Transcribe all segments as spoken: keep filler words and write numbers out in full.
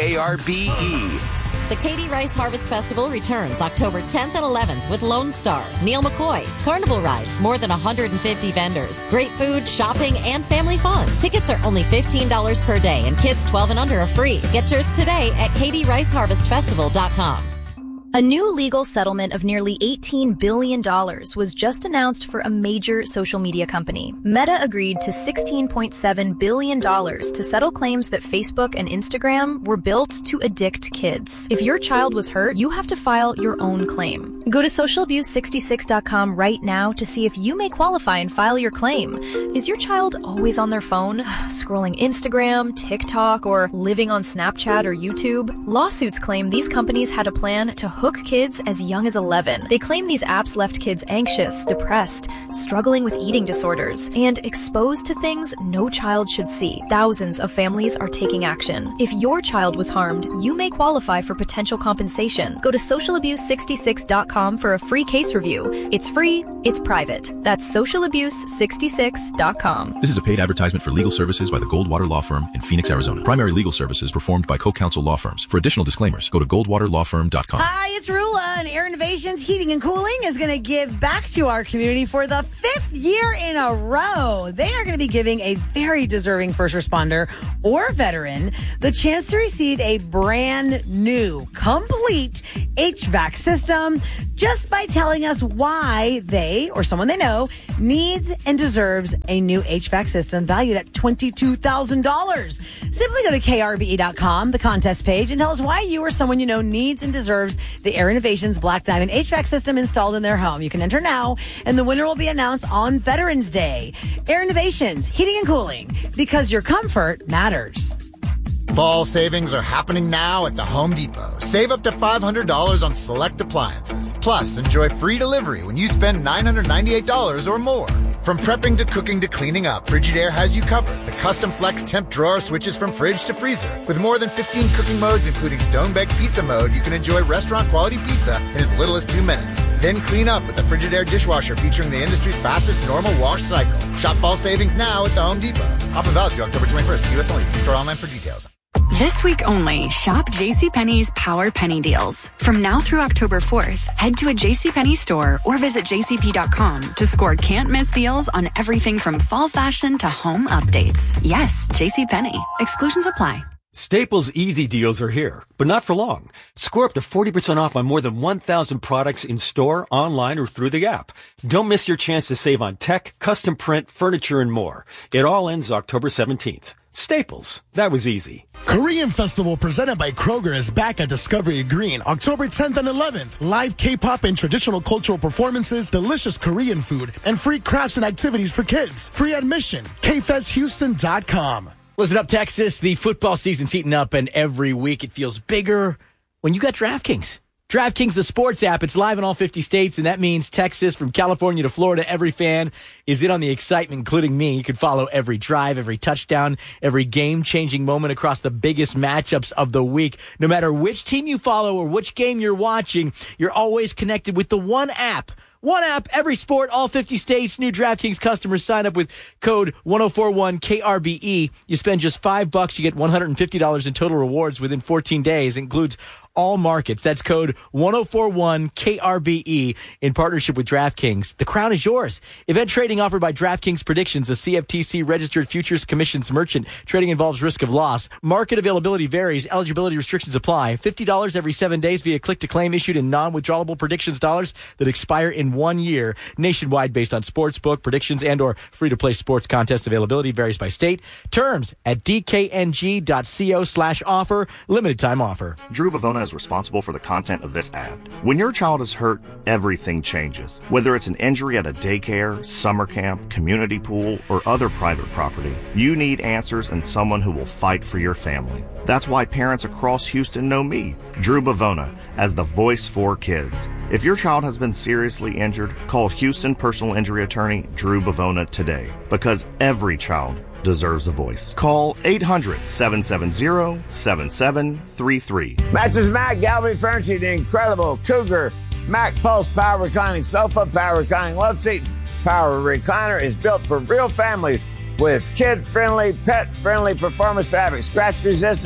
K R B E. The Katy Rice Harvest Festival returns October tenth and eleventh with Lone Star, Neil McCoy, Carnival Rides, more than one hundred fifty vendors, great food, shopping, and family fun. Tickets are only fifteen dollars per day, and kids twelve and under are free. Get yours today at katy rice harvest festival dot com. A new legal settlement of nearly eighteen billion dollars was just announced for a major social media company. Meta agreed to sixteen point seven billion dollars to settle claims that Facebook and Instagram were built to addict kids. If your child was hurt, you have to file your own claim. Go to social abuse sixty-six dot com right now to see if you may qualify and file your claim. Is your child always on their phone, scrolling Instagram, TikTok, or living on Snapchat or YouTube? Lawsuits claim these companies had a plan to hook kids as young as eleven. They claim these apps left kids anxious, depressed, struggling with eating disorders, and exposed to things no child should see. Thousands of families are taking action. If your child was harmed, you may qualify for potential compensation. Go to social abuse sixty-six dot com for a free case review. It's free, it's private. That's social abuse sixty-six dot com. This is a paid advertisement for legal services by the Goldwater Law Firm in Phoenix, Arizona. Primary legal services performed by co-counsel law firms. For additional disclaimers, go to goldwater law firm dot com. Hi, it's Rula, and Air Innovations Heating and Cooling is going to give back to our community for the fifth year in a row. They are going to be giving a very deserving first responder or veteran the chance to receive a brand new, complete H V A C system just by telling us why they, or someone they know, needs and deserves a new H V A C system valued at twenty-two thousand dollars. Simply go to K R B E dot com, the contest page, and tell us why you or someone you know needs and deserves the Air Innovations Black Diamond H V A C system installed in their home. You can enter now, and the winner will be announced on Veterans Day. Air Innovations, heating and cooling, because your comfort matters. Fall savings are happening now at the Home Depot. Save up to five hundred dollars on select appliances. Plus, enjoy free delivery when you spend nine hundred ninety-eight dollars or more. From prepping to cooking to cleaning up, Frigidaire has you covered. The custom flex temp drawer switches from fridge to freezer. With more than fifteen cooking modes, including stone-baked pizza mode, you can enjoy restaurant-quality pizza in as little as two minutes. Then clean up with the Frigidaire dishwasher featuring the industry's fastest normal wash cycle. Shop fall savings now at the Home Depot. Offer valid through October twenty-first. U S only. See store online for details. This week only, shop JCPenney's Power Penny Deals. From now through October fourth, head to a JCPenney store or visit j c p dot com to score can't-miss deals on everything from fall fashion to home updates. Yes, JCPenney. Exclusions apply. Staples Easy Deals are here, but not for long. Score up to forty percent off on more than one thousand products in store, online, or through the app. Don't miss your chance to save on tech, custom print, furniture, and more. It all ends October seventeenth. Staples. That was easy. Korean Festival presented by Kroger is back at Discovery Green October tenth and eleventh. Live K-pop and traditional cultural performances, delicious Korean food, and free crafts and activities for kids. Free admission. K fest houston dot com. Listen up, Texas. The football season's heating up, and every week it feels bigger when you got DraftKings. DraftKings, the sports app, it's live in all fifty states, and that means Texas, from California to Florida, every fan is in on the excitement, including me. You can follow every drive, every touchdown, every game-changing moment across the biggest matchups of the week. No matter which team you follow or which game you're watching, you're always connected with the one app. One app, every sport, all fifty states. New DraftKings customers sign up with code one oh four one K R B E. You spend just five bucks, you get one hundred fifty dollars in total rewards within fourteen days. It includes all markets. That's code one oh four one K R B E in partnership with DraftKings. The crown is yours. Event trading offered by DraftKings Predictions, a C F T C registered futures commissions merchant. Trading involves risk of loss. Market availability varies. Eligibility restrictions apply. fifty dollars every seven days via click to claim issued in non-withdrawable predictions dollars that expire in one year. Nationwide based on sportsbook predictions and or free-to-play sports contest availability varies by state. Terms at d k n g dot co slash offer. Limited time offer. Drew Bavona is responsible for the content of this ad. When your child is hurt, everything changes. Whether it's an injury at a daycare, summer camp, community pool, or other private property, you need answers and someone who will fight for your family. That's why parents across Houston know me, Drew Bavona, as the voice for kids. If your child has been seriously injured, call Houston personal injury attorney Drew Bavona today, because every child deserves a voice. Call eight hundred, seven seven zero, seven seven three three. Matches Mac Gallery Furniture, the incredible Cougar Mac Pulse Power Reclining Sofa, Power Reclining Love Seat, Power Recliner is built for real families with kid-friendly, pet-friendly performance fabric, scratch-resistant,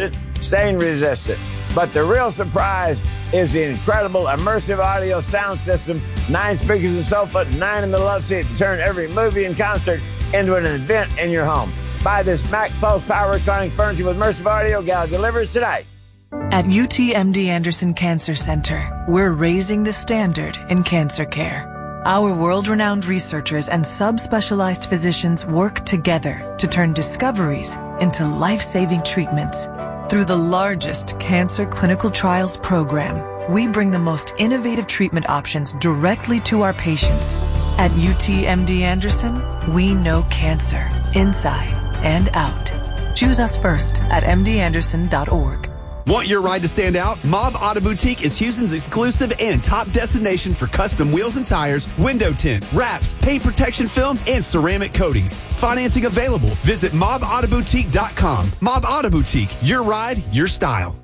stain resistant. But the real surprise is the incredible immersive audio sound system. Nine speakers in the sofa, nine in the love seat to turn every movie and concert into an event in your home. Buy this Mac Pulse Power Reclining Furniture with immersive audio. Gal delivers tonight. At U T M D Anderson Cancer Center, we're raising the standard in cancer care. Our world-renowned researchers and subspecialized physicians work together to turn discoveries into life-saving treatments. Through the largest cancer clinical trials program, we bring the most innovative treatment options directly to our patients. At U T M D Anderson, we know cancer inside and out. Choose us first at m d anderson dot org. Want your ride to stand out? Mob Auto Boutique is Houston's exclusive and top destination for custom wheels and tires, window tint, wraps, paint protection film, and ceramic coatings. Financing available. Visit mob auto boutique dot com. Mob Auto Boutique, your ride, your style.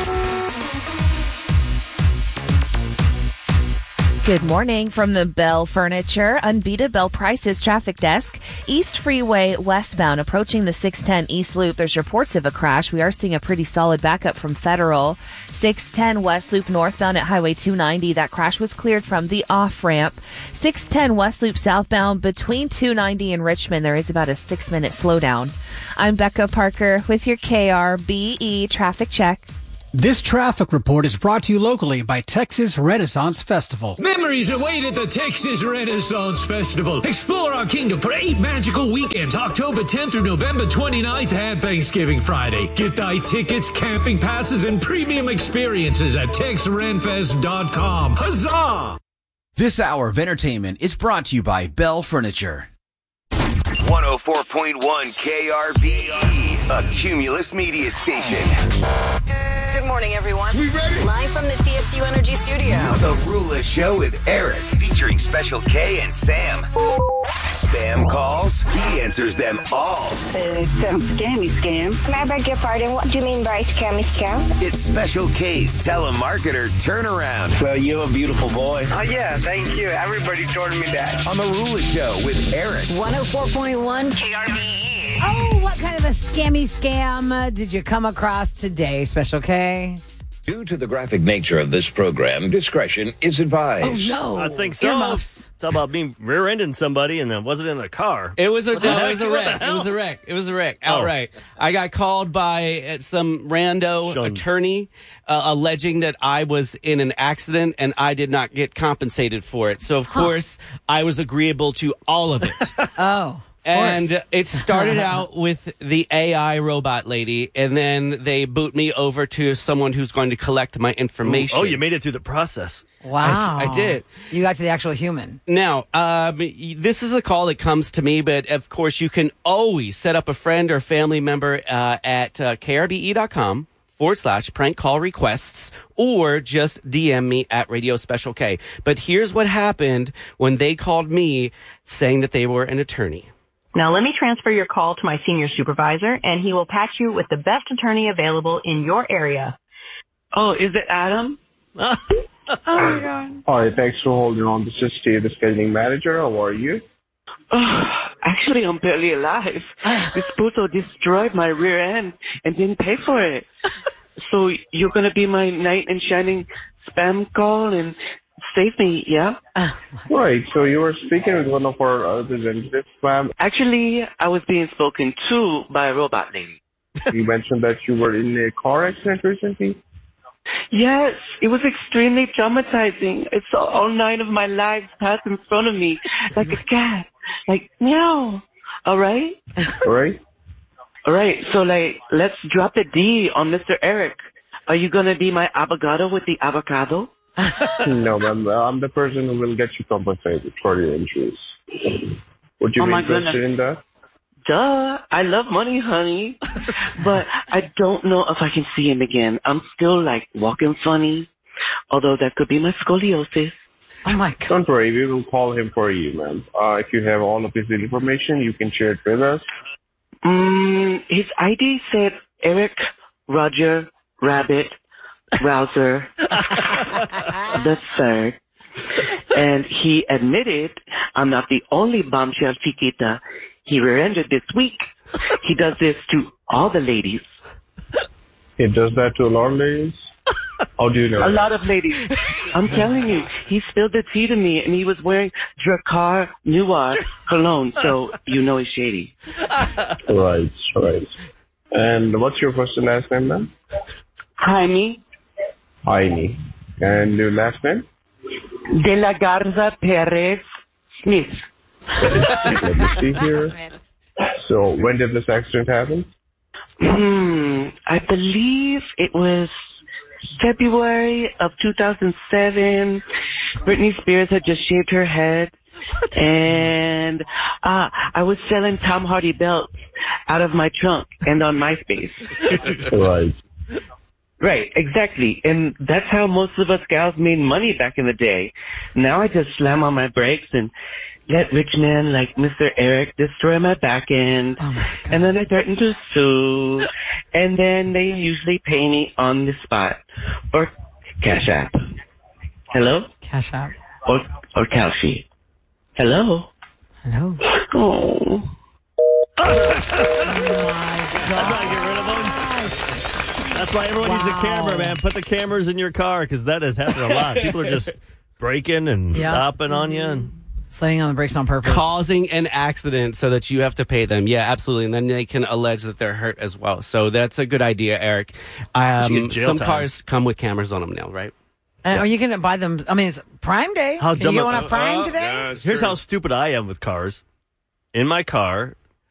Good morning from the Bell Furniture, Unbeaten Bell Prices Traffic Desk. East Freeway westbound approaching the six ten East Loop. There's reports of a crash. We are seeing a pretty solid backup from Federal. six ten West Loop northbound at Highway two ninety. That crash was cleared from the off-ramp. six ten West Loop southbound between two ninety and Richmond. There is about a six-minute slowdown. I'm Becca Parker with your K R B E Traffic Check. This traffic report is brought to you locally by Texas Renaissance Festival. Memories await at the Texas Renaissance Festival. Explore our kingdom for eight magical weekends, October tenth through November twenty-ninth and Thanksgiving Friday. Get thy tickets, camping passes, and premium experiences at tex ren fest dot com. Huzzah! This hour of entertainment is brought to you by Bell Furniture. one oh four point one K R B E, a Cumulus media station. Good morning, everyone. We ready? Live from the T X U Energy Studio. The Rula Show with Eric, featuring Special K and Sam. Spam calls, he answers them all. It's some scammy scam. May I beg your pardon? What do you mean by scammy scam? It's Special K's telemarketer turnaround. Well, you're a beautiful boy. Oh, yeah, thank you. Everybody told me that. On the Rula Show with Eric. one oh four point one K R B E. Oh, what kind of a scammy scam uh, did you come across today, Special K? Due to the graphic nature of this program, discretion is advised. Oh, no. I think so. Earmuffs. It's about being rear-ending somebody and then wasn't in a car. It was a, What the no, it heck? was a What wreck. the It hell? was a wreck. It was a wreck. Oh. Outright. I got called by uh, some rando Shun. attorney uh, alleging that I was in an accident and I did not get compensated for it. So, of Huh. course, I was agreeable to all of it. Oh. And it started out with the A I robot lady, and then they boot me over to someone who's going to collect my information. Oh, you made it through the process. Wow. I, I did. You got to the actual human. Now, um, y- this is a call that comes to me, but of course, you can always set up a friend or family member uh, at uh, K R B E dot com forward slash prank call requests, or just D M me at Radio Special K. But here's what happened when they called me saying that they were an attorney. Now let me transfer your call to my senior supervisor, and he will patch you with the best attorney available in your area. Oh, is it Adam? Oh, my God. Hi, thanks for holding on. This is Steve, the scheduling manager. How are you? Oh, actually, I'm barely alive. This Puto destroyed my rear end and didn't pay for it. So you're going to be my knight in shining spam call and save me, yeah? Right, so you were speaking with one of our representatives, ma'am. Actually, I was being spoken to by a robot lady. You mentioned that you were in a car accident recently? Yes, it was extremely traumatizing. I saw all nine of my lives pass in front of me like a cat. Like, meow. All right? All right. All right, so, like, let's drop the D on Mister Eric. Are you going to be my avocado with the avocado? No, ma'am. I'm the person who will get you compensated for your injuries. Would you Oh, be my interested goodness. in that? Duh, I love money, honey. But I don't know if I can see him again. I'm still, like, walking funny, although that could be my scoliosis. Oh, my God. Don't worry, we will call him for you, ma'am. Uh, if you have all of his information, you can share it with us. Mm, his I D said Eric, Roger, Rabbit, Rouser, the third. And he admitted, I'm not the only bombshell chiquita he rear-ended this week. He does this to all the ladies. He does that to a lot of ladies? How do you know? A lot of ladies. I'm telling you, he spilled the tea to me, and he was wearing Dracar Noir cologne, so you know he's shady. Right, right. And what's your first and last name, ma'am? Jaime Jaime. And your last name? De la Garza Perez Smith. Let me see here. So, when did this accident happen? Hmm, I believe it was February of two thousand seven. Britney Spears had just shaved her head, and uh, I was selling Tom Hardy belts out of my trunk and on MySpace. Right. Right, exactly. And that's how most of us gals made money back in the day. Now I just slam on my brakes and let rich men like Mister Eric destroy my back end. Oh my and then I threaten to sue. And then they usually pay me on the spot. Or Cash App. Hello? Cash App. Or, or Calci. Hello? Hello? Oh. That's how you get rid of them. That's why everyone needs a camera, man. Put the cameras in your car, because that has happened a lot. People are just breaking and Yeah. stopping on you. And Slamming on the brakes on purpose. Causing an accident so that you have to pay them. Yeah, absolutely. And then they can allege that they're hurt as well. So that's a good idea, Eric. Um, You should get jail some time. cars come with cameras on them now, right? And are you going to buy them? I mean, it's Prime Day. How Can dumb you go am- on a Prime uh, today? Here's how stupid I am with cars. In my car,